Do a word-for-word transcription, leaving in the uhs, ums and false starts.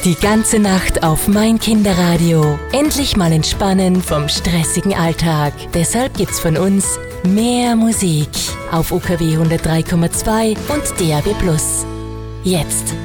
Die ganze Nacht auf Mein Kinderradio. Endlich mal entspannen vom stressigen Alltag. Deshalb gibt's von uns mehr Musik auf U K W hundertdrei Komma zwei und D A B plus. Jetzt